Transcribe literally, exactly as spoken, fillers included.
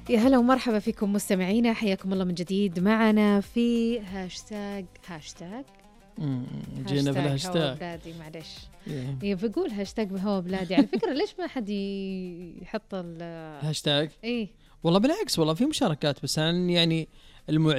يا هلا ومرحبا فيكم مستمعينا، حياكم الله من جديد معنا في هاشتاج هاشتاج جينا في الهاشتاج هوا بلادي. معلش إيه بقول هاشتاج هوا بلادي. على فكرة ليش ما حد يحط الهاشتاج؟ هاشتاج إيه والله بالعكس، والله في مشاركات، بس أنا يعني المع